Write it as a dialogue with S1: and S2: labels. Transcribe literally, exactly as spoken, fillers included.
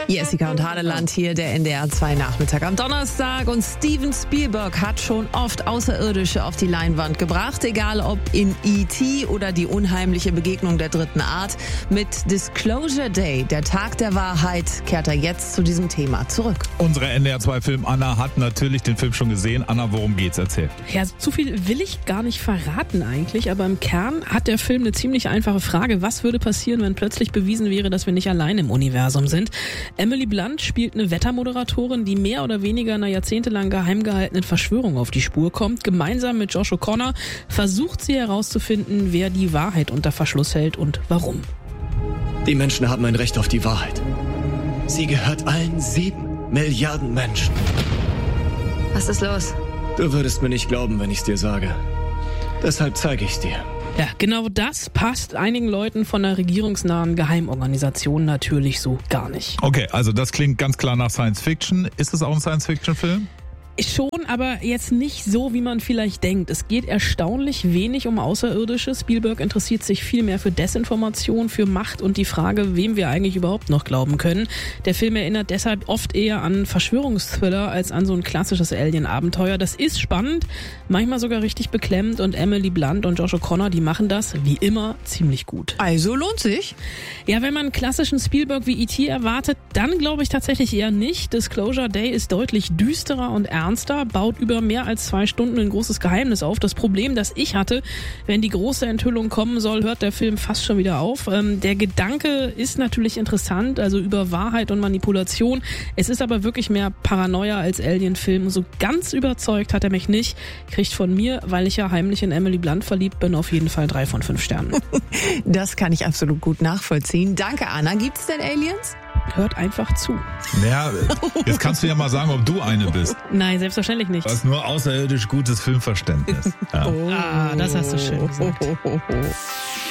S1: Jessica und Hadeland hier, der N D R zwei Nachmittag am Donnerstag. Und Steven Spielberg hat schon oft Außerirdische auf die Leinwand gebracht, egal ob in E T oder die unheimliche Begegnung der dritten Art. Mit Disclosure Day, der Tag der Wahrheit, kehrt er jetzt zu diesem Thema zurück.
S2: Unsere N D R zwei Film Anna hat natürlich den Film schon gesehen. Anna, worum geht's? Erzähl.
S3: Ja, zu viel will ich gar nicht verraten eigentlich, aber im Kern hat der Film eine ziemlich einfache Frage. Was würde passieren, wenn plötzlich bewiesen wäre, dass wir nicht allein im Universum sind? Emily Blunt spielt eine Wettermoderatorin, die mehr oder weniger einer jahrzehntelang geheim gehaltenen Verschwörung auf die Spur kommt. Gemeinsam mit Josh O'Connor versucht sie herauszufinden, wer die Wahrheit unter Verschluss hält und warum.
S4: Die Menschen haben ein Recht auf die Wahrheit. Sie gehört allen sieben Milliarden Menschen.
S1: Was ist los?
S4: Du würdest mir nicht glauben, wenn ich es dir sage. Deshalb zeige ich es dir.
S3: Ja, genau das passt einigen Leuten von der regierungsnahen Geheimorganisation natürlich so gar nicht.
S2: Okay, also das klingt ganz klar nach Science Fiction. Ist es auch ein Science Fiction Film?
S3: Schon, aber jetzt nicht so, wie man vielleicht denkt. Es geht erstaunlich wenig um Außerirdische. Spielberg interessiert sich viel mehr für Desinformation, für Macht und die Frage, wem wir eigentlich überhaupt noch glauben können. Der Film erinnert deshalb oft eher an Verschwörungsthriller als an so ein klassisches Alien-Abenteuer. Das ist spannend, manchmal sogar richtig beklemmend und Emily Blunt und Josh O'Connor, die machen das wie immer ziemlich gut.
S1: Also lohnt sich?
S3: Ja, wenn man einen klassischen Spielberg wie E T erwartet, dann glaube ich tatsächlich eher nicht. Disclosure Day ist deutlich düsterer und ernster. Ernster, baut über mehr als zwei Stunden ein großes Geheimnis auf. Das Problem, das ich hatte, wenn die große Enthüllung kommen soll, hört der Film fast schon wieder auf. Ähm, der Gedanke ist natürlich interessant, also über Wahrheit und Manipulation. Es ist aber wirklich mehr Paranoia als Alien-Film. So ganz überzeugt hat er mich nicht. Kriegt von mir, weil ich ja heimlich in Emily Blunt verliebt bin, auf jeden Fall drei von fünf Sternen.
S1: Das kann ich absolut gut nachvollziehen. Danke, Anna. Gibt's denn Aliens?
S3: Hört einfach zu.
S2: Ja, jetzt kannst du ja mal sagen, ob du eine bist.
S3: Nein, selbstverständlich nicht.
S2: Du hast nur außerirdisch gutes Filmverständnis. Ja.
S3: Ah, das hast du schön gesagt.